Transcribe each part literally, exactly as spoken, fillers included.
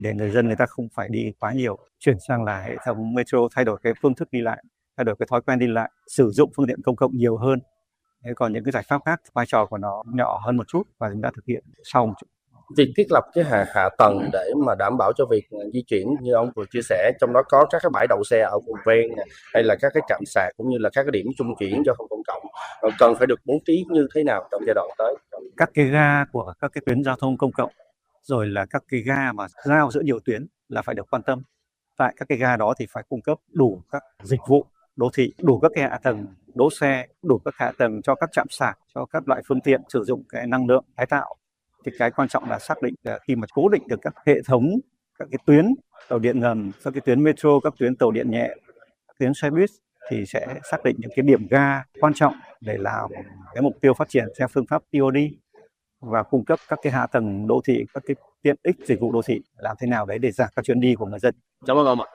để người dân người ta không phải đi quá nhiều, chuyển sang là hệ thống metro, thay đổi cái phương thức đi lại, thay đổi cái thói quen đi lại, sử dụng phương tiện công cộng nhiều hơn. Thế còn những cái giải pháp khác vai trò của nó nhỏ hơn một chút và chúng ta thực hiện sau một chút. Việc thiết lập cái hạ, hạ tầng để mà đảm bảo cho việc di chuyển như ông vừa chia sẻ, trong đó có các cái bãi đậu xe ở vùng ven hay là các cái trạm sạc cũng như là các cái điểm trung chuyển giao thông công cộng cần phải được bố trí như thế nào trong giai đoạn tới? Các cái ga của các cái tuyến giao thông công cộng rồi là các cái ga mà giao giữa nhiều tuyến là phải được quan tâm. Tại các cái ga đó thì phải cung cấp đủ các dịch vụ đô thị, đủ các cái hạ tầng đỗ xe, đủ các hạ tầng cho các trạm sạc, cho các loại phương tiện sử dụng cái năng lượng tái tạo. Thì cái quan trọng là xác định là khi mà cố định được các hệ thống, các cái tuyến tàu điện ngầm, các cái tuyến metro, các tuyến tàu điện nhẹ, các tuyến xe buýt thì sẽ xác định những cái điểm ga quan trọng để làm cái mục tiêu phát triển theo phương pháp tê ô đê và cung cấp các cái hạ tầng đô thị, các cái tiện ích dịch vụ đô thị làm thế nào đấy để giảm các chuyến đi của người dân. Cảm ơn ông ạ.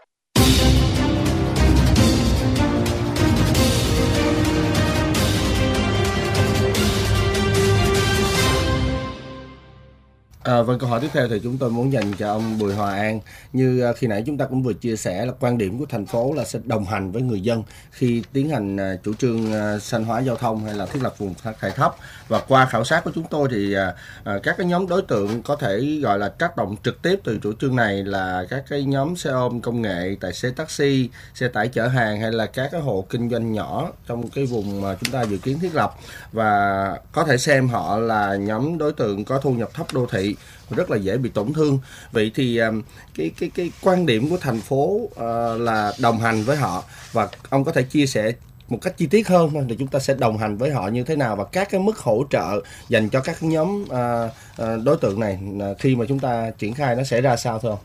À, vâng, câu hỏi tiếp theo thì chúng tôi muốn dành cho ông Bùi Hòa An. Như khi nãy chúng ta cũng vừa chia sẻ là quan điểm của thành phố là sẽ đồng hành với người dân khi tiến hành uh, chủ trương uh, xanh hóa giao thông hay là thiết lập vùng phát thải thấp. Và qua khảo sát của chúng tôi thì uh, uh, các cái nhóm đối tượng có thể gọi là tác động trực tiếp từ chủ trương này là các cái nhóm xe ôm công nghệ, tài xế taxi, xe tải chở hàng hay là các cái hộ kinh doanh nhỏ trong cái vùng mà chúng ta dự kiến thiết lập, và có thể xem họ là nhóm đối tượng có thu nhập thấp đô thị rất là dễ bị tổn thương. Vậy thì cái cái cái quan điểm của thành phố uh, là đồng hành với họ, và ông có thể chia sẻ một cách chi tiết hơn thì chúng ta sẽ đồng hành với họ như thế nào và các cái mức hỗ trợ dành cho các nhóm uh, uh, đối tượng này uh, khi mà chúng ta triển khai nó sẽ ra sao thưa ông?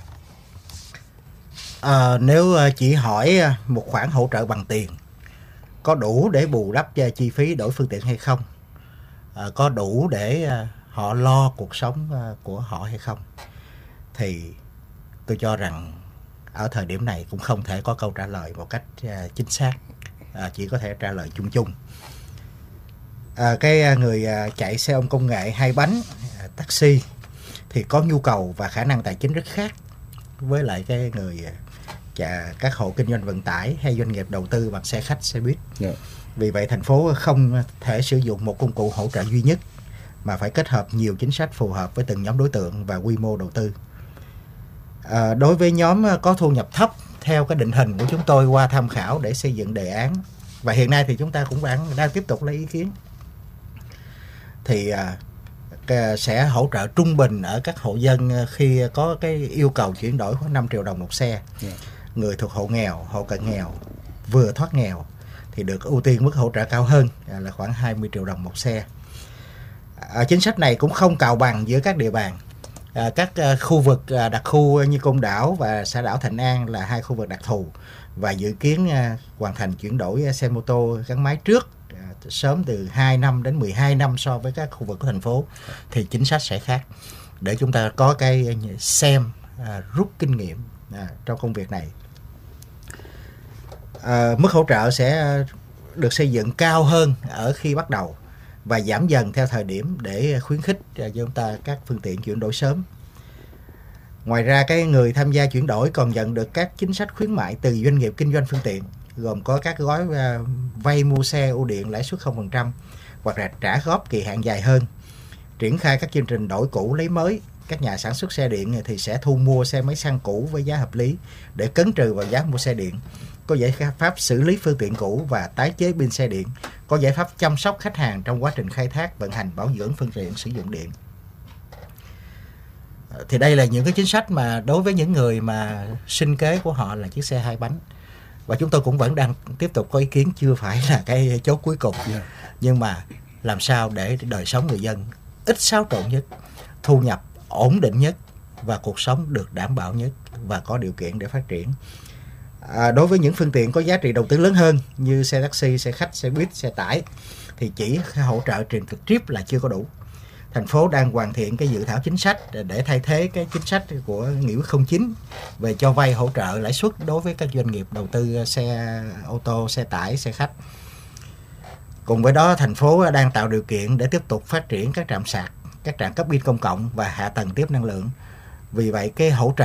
À, nếu chỉ hỏi một khoản hỗ trợ bằng tiền có đủ để bù đắp cho chi phí đổi phương tiện hay không, à, có đủ để họ lo cuộc sống của họ hay không, thì tôi cho rằng ở thời điểm này cũng không thể có câu trả lời một cách uh, chính xác, uh, chỉ có thể trả lời chung chung. Uh, cái người uh, chạy xe ôm công nghệ, hai bánh, uh, taxi thì có nhu cầu và khả năng tài chính rất khác với lại cái người uh, chạy các hộ kinh doanh vận tải hay doanh nghiệp đầu tư bằng xe khách, xe buýt. Yeah. Vì vậy thành phố không thể sử dụng một công cụ hỗ trợ duy nhất mà phải kết hợp nhiều chính sách phù hợp với từng nhóm đối tượng và quy mô đầu tư. À, đối với nhóm có thu nhập thấp, theo cái định hình của chúng tôi qua tham khảo để xây dựng đề án, và hiện nay thì chúng ta cũng đang, đang tiếp tục lấy ý kiến, thì à, sẽ hỗ trợ trung bình ở các hộ dân khi có cái yêu cầu chuyển đổi khoảng năm triệu đồng một xe. Yeah. Người thuộc hộ nghèo, hộ cận nghèo, vừa thoát nghèo thì được ưu tiên mức hỗ trợ cao hơn là khoảng hai mươi triệu đồng một xe. À, chính sách này cũng không cào bằng giữa các địa bàn. À, các à, khu vực à, đặc khu như Côn Đảo và xã đảo Thạnh An là hai khu vực đặc thù và dự kiến à, hoàn thành chuyển đổi xe mô tô gắn máy trước à, sớm từ hai năm đến mười hai năm so với các khu vực của thành phố, thì chính sách sẽ khác để chúng ta có cái xem à, rút kinh nghiệm à, trong công việc này. À, mức hỗ trợ sẽ được xây dựng cao hơn ở khi bắt đầu và giảm dần theo thời điểm để khuyến khích cho chúng ta các phương tiện chuyển đổi sớm. Ngoài ra, cái người tham gia chuyển đổi còn nhận được các chính sách khuyến mại từ doanh nghiệp kinh doanh phương tiện, gồm có các gói vay mua xe ưu điện lãi suất không phần trăm hoặc là trả góp kỳ hạn dài hơn. Triển khai các chương trình đổi cũ lấy mới. Các nhà sản xuất xe điện thì sẽ thu mua xe máy xăng cũ với giá hợp lý để cấn trừ vào giá mua xe điện. Có giải pháp xử lý phương tiện cũ và tái chế pin xe điện. Có giải pháp chăm sóc khách hàng trong quá trình khai thác, vận hành, bảo dưỡng phương tiện sử dụng điện. Thì đây là những cái chính sách mà đối với những người mà sinh kế của họ là chiếc xe hai bánh. Và chúng tôi cũng vẫn đang tiếp tục có ý kiến, chưa phải là cái chốt cuối cùng. Yeah. Nhưng mà làm sao để đời sống người dân ít xáo trộn nhất, thu nhập ổn định nhất và cuộc sống được đảm bảo nhất và có điều kiện để phát triển. À, đối với những phương tiện có giá trị đầu tư lớn hơn như xe taxi, xe khách, xe buýt, xe tải thì chỉ hỗ trợ truyền trực tiếp là chưa có đủ. Thành phố đang hoàn thiện cái dự thảo chính sách để thay thế cái chính sách của Nghị quyết không chín về cho vay hỗ trợ lãi suất đối với các doanh nghiệp đầu tư xe ô tô, xe tải, xe khách. Cùng với đó, thành phố đang tạo điều kiện để tiếp tục phát triển các trạm sạc, các trạm cấp pin công cộng và hạ tầng tiếp năng lượng. Vì vậy cái hỗ trợ